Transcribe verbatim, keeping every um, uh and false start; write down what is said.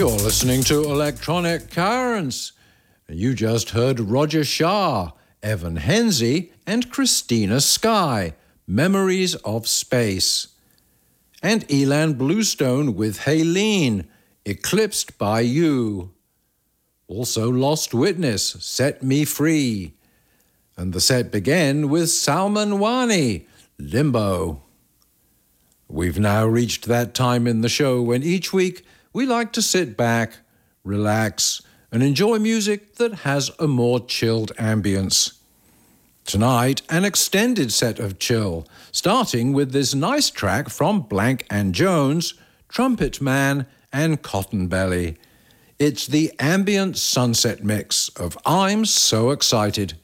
You're listening to Electronic Currents. You just heard Roger Shah, Evan Henze, and Christina Sky, Memories of Space. And Elan Bluestone with Haylene, Eclipsed by You. Also Lost Witness, Set Me Free. And the set began with Salman Wani, Limbo. We've now reached that time in the show when each week we like to sit back, relax, and enjoy music that has a more chilled ambience. Tonight, an extended set of chill, starting with this nice track from Blank and Jones, Trumpet Man, and Cotton Belly. It's the ambient sunset mix of I'm So Excited.